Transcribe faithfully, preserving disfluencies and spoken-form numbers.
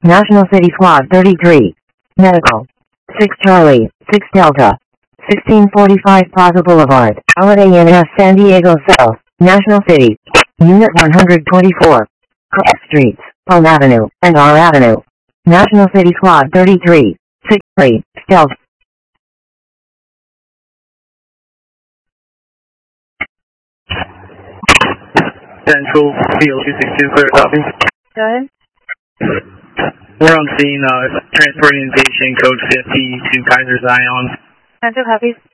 National City Squad thirty-three. Medical. six Charlie, six Delta. sixteen forty-five Plaza Boulevard, Holiday Inn S San Diego South, National City. Unit one hundred twenty-four. Cook Streets, Palm Avenue, and R Avenue. National City Squad thirty-three. six three, Delta. Central, Field two six two, clear copy. Go ahead. We're on scene, uh, transporting patient code fifty to Kaiser Zion. Central copies.